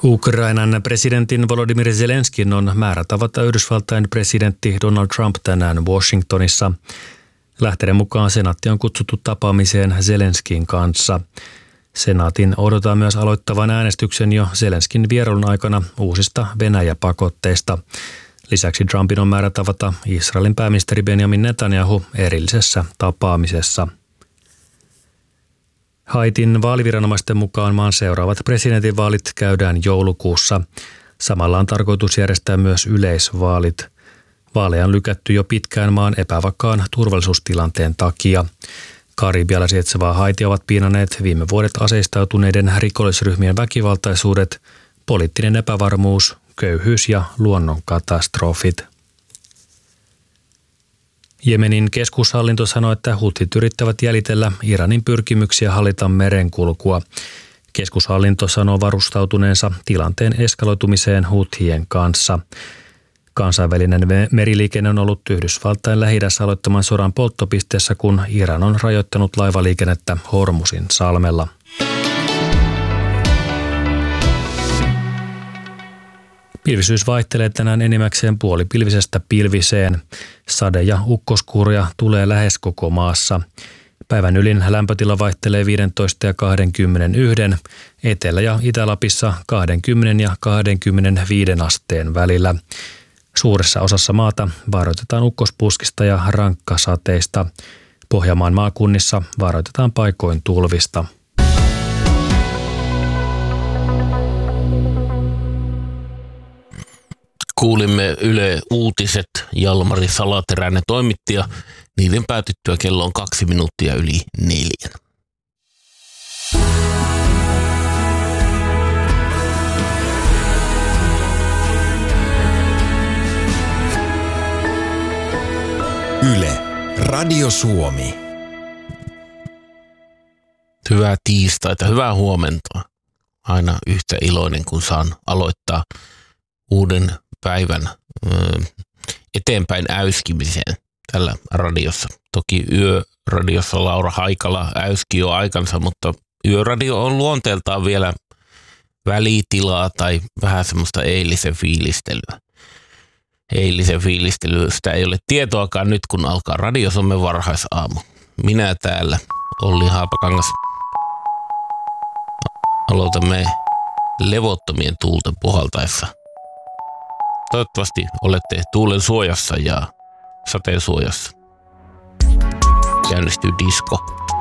Ukrainan presidentin Volodymyr Zelenskin on määrä tavata Yhdysvaltain presidentti Donald Trump tänään Washingtonissa. Lähteiden mukaan senaatti on kutsuttu tapaamiseen Zelenskin kanssa. Senaatin odotetaan myös aloittavan äänestyksen jo Zelenskin vierailun aikana uusista Venäjä-pakotteista. Lisäksi Trumpin on määrä tavata Israelin pääministeri Benjamin Netanyahu erillisessä tapaamisessa. Haitin vaaliviranomaisten mukaan maan seuraavat presidentinvaalit käydään joulukuussa. Samalla on tarkoitus järjestää myös yleisvaalit. Vaaleja on lykätty jo pitkään maan epävakaan turvallisuustilanteen takia. Karibialla sijaitsevaa Haitia ovat piinaneet viime vuodet aseistautuneiden rikollisryhmien väkivaltaisuudet, poliittinen epävarmuus, köyhyys ja luonnonkatastrofit. Jemenin keskushallinto sanoi, että huthit yrittävät jäljitellä Iranin pyrkimyksiä hallita merenkulkua. Keskushallinto sanoo varustautuneensa tilanteen eskaloitumiseen huthien kanssa. Kansainvälinen meriliikenne on ollut Yhdysvaltain Lähi-idässä aloittaman sodan polttopisteessä, kun Iran on rajoittanut laivaliikennettä Hormuzin salmella. Pilvisyys vaihtelee tänään enimmäkseen puolipilvisestä pilviseen. Sade- ja ukkoskuuria tulee lähes koko maassa. Päivän ylin lämpötila vaihtelee 15 ja 21, Etelä- ja Itä-Lapissa 20 ja 25 asteen välillä. Suuressa osassa maata varoitetaan ukkospuskista ja rankkasateista. Pohjanmaan maakunnissa varoitetaan paikoin tulvista. Kuulimme Yle Uutiset, Jalmari Salateräinen toimittaja. Niiden päätyttyä kello on 2 minuuttia yli 4. Yle, Radio Suomi. Hyvää tiistaita, hyvää huomenta. Aina yhtä iloinen, kun saan aloittaa uuden päivän eteenpäin äyskimiseen tällä radiossa. Toki yöradiossa Laura Haikala äyski jo aikansa, mutta yöradio on luonteeltaan vielä välitilaa tai vähän semmoista eilisen fiilistelyä. Eilisen fiilistelystä ei ole tietoakaan nyt, kun alkaa Radio Suomen varhaisaamu. Minä täällä, Olli Haapakangas. Aloitamme levottomien tuulten puhaltaessa. Toivottavasti olette tuulen suojassa ja sateen suojassa. Käynnistyy disko.